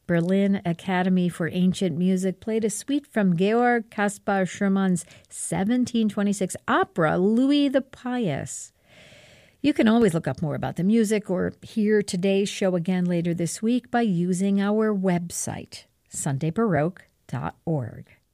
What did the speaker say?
Berlin Academy for Ancient Music played a suite from Georg Caspar Schumann's 1726 opera, Louis the Pious. You can always look up more about the music or hear today's show again later this week by using our website, sundaybaroque.org.